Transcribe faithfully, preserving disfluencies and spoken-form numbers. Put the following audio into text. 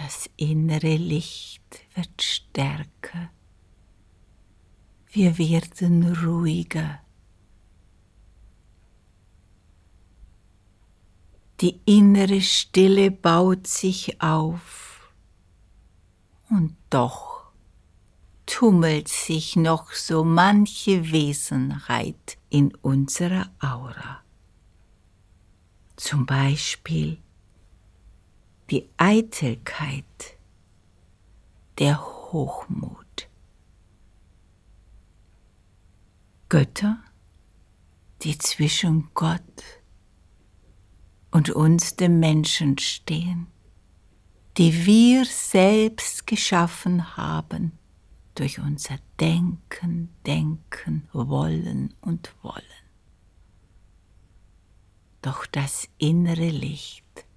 Das innere Licht wird stärker. Wir werden ruhiger. Die innere Stille baut sich auf. Und doch tummelt sich noch so manche Wesenheit in unserer Aura. Zum Beispiel die Eitelkeit, der Hochmut. Götter, die zwischen Gott und uns, dem Menschen, stehen, die wir selbst geschaffen haben durch unser Denken, Denken, Wollen und Wollen. Doch das innere Licht